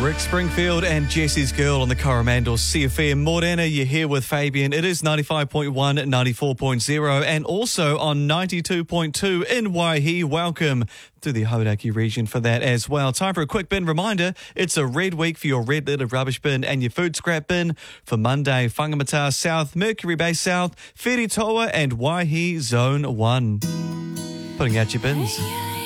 Rick Springfield and Jesse's Girl on the Coromandel CFM. Morena, you're here with Fabian. It is 95.1, 94.0 and also on 92.2 in Waihi. Welcome to the Hauraki region for that as well. Time for a quick bin reminder. It's a red week for your red litter rubbish bin and your food scrap bin for Monday, Whangamata South, Mercury Bay South, Whiritoa and Waihi Zone 1. Putting out your bins.